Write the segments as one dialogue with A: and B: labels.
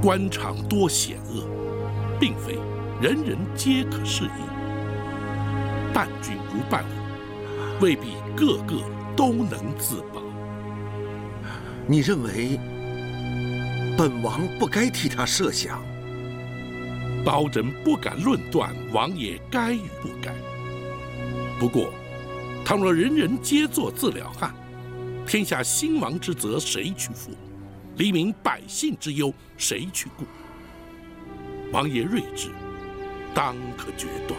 A: 官场多险恶，并非人人皆可适应。伴君如伴虎，未必个个都能自保。
B: 你认为本王不该替他设想？
A: 包拯不敢论断王爷该与不该。不过，倘若人人皆做自了汉，天下兴亡之责谁去负？黎民百姓之忧谁去顾？王爷睿智，当可决断。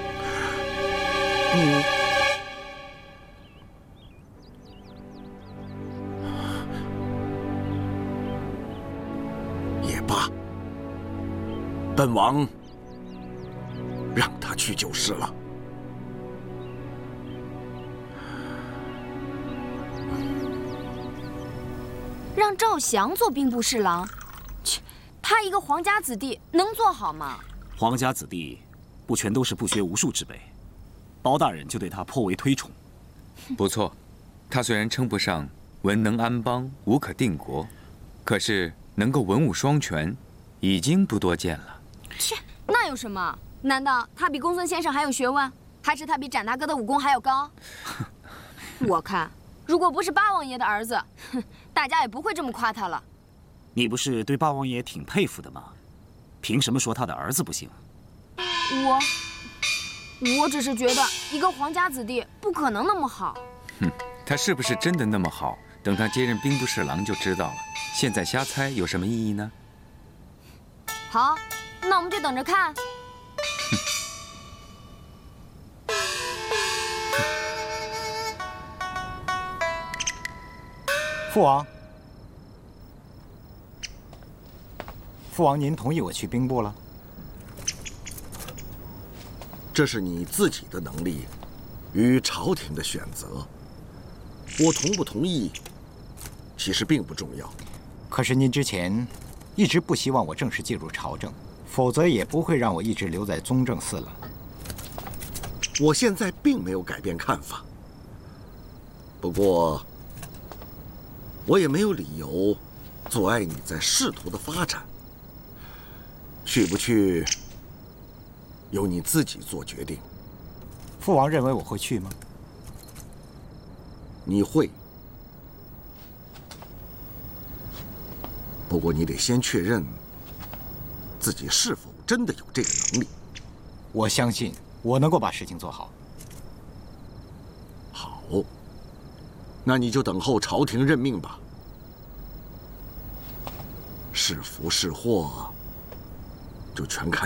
B: 也罢，本王让他去就是了。
C: 让赵翔做兵部侍郎，切，他一个皇家子弟能做好吗？
D: 皇家子弟不全都是不学无术之辈，包大人就对他颇为推崇。
E: 不错，他虽然称不上文能安邦、武可定国，可是能够文武双全，已经不多见了。
C: 切，那有什么？难道他比公孙先生还有学问，还是他比展大哥的武功还要高？我看，如果不是八王爷的儿子，大家也不会这么夸他了。
D: 你不是对八王爷挺佩服的吗？凭什么说他的儿子不行？
C: 我只是觉得一个皇家子弟不可能那么好。
E: 他是不是真的那么好？等他接任兵部侍郎就知道了。现在瞎猜有什么意义呢？
C: 好，那我们就等着看。
F: 父王，父王，您同意我去兵部了？
B: 这是你自己的能力与朝廷的选择，我同不同意，其实并不重要。
F: 可是您之前一直不希望我正式介入朝政，否则也不会让我一直留在宗正寺了。
B: 我现在并没有改变看法，不过我也没有理由阻碍你在仕途的发展。去不去，由你自己做决定。
F: 父王认为我会去吗？
B: 你会，不过你得先确认自己是否真的有这个能力。
F: 我相信我能够把事情做好。
B: 好，那你就等候朝廷任命吧。是福是祸，就全看